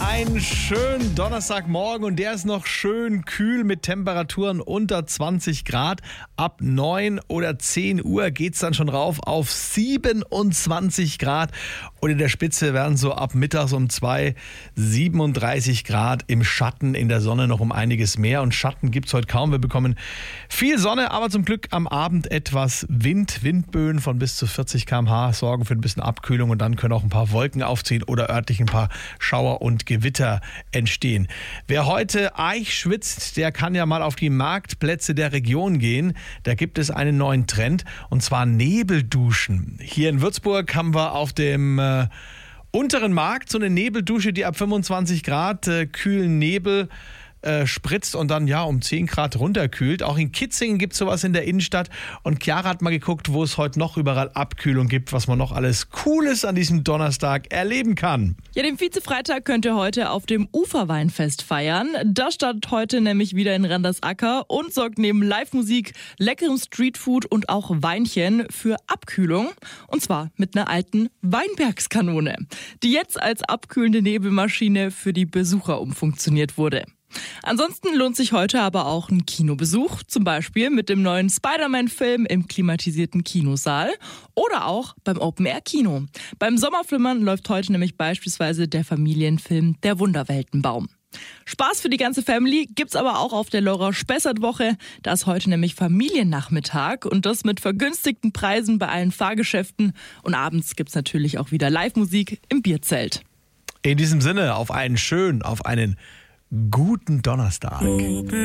Einen schönen Donnerstagmorgen und der ist noch schön kühl mit Temperaturen unter 20 Grad. Ab 9 oder 10 Uhr geht es dann schon rauf auf 27 Grad und in der Spitze werden so ab mittags um 2 37 Grad, im Schatten, in der Sonne noch um einiges mehr und Schatten gibt es heute kaum. Wir bekommen viel Sonne, aber zum Glück am Abend etwas Wind. Windböen von bis zu 40 km/h sorgen für ein bisschen Abkühlung und dann können auch ein paar Wolken aufziehen oder örtlich ein paar Schauer und Gewitter entstehen. Wer heute Eich schwitzt, der kann ja mal auf die Marktplätze der Region gehen. Da gibt es einen neuen Trend und zwar Nebelduschen. Hier in Würzburg haben wir auf dem unteren Markt so eine Nebeldusche, die ab 25 Grad kühlen Nebel spritzt und dann um 10 Grad runterkühlt. Auch in Kitzingen gibt es sowas in der Innenstadt. Und Chiara hat mal geguckt, wo es heute noch überall Abkühlung gibt, was man noch alles Cooles an diesem Donnerstag erleben kann. Ja, den Vizefreitag könnt ihr heute auf dem Uferweinfest feiern. Das startet heute nämlich wieder in Randersacker und sorgt neben Live-Musik, leckerem Streetfood und auch Weinchen für Abkühlung. Und zwar mit einer alten Weinbergskanone, die jetzt als abkühlende Nebelmaschine für die Besucher umfunktioniert wurde. Ansonsten lohnt sich heute aber auch ein Kinobesuch, zum Beispiel mit dem neuen Spider-Man-Film im klimatisierten Kinosaal oder auch beim Open-Air-Kino. Beim Sommerflimmern läuft heute nämlich beispielsweise der Familienfilm Der Wunderweltenbaum. Spaß für die ganze Family gibt's aber auch auf der Laura-Spessart-Woche. Da ist heute nämlich Familiennachmittag und das mit vergünstigten Preisen bei allen Fahrgeschäften. Und abends gibt's natürlich auch wieder Live-Musik im Bierzelt. In diesem Sinne, auf einen guten Donnerstag.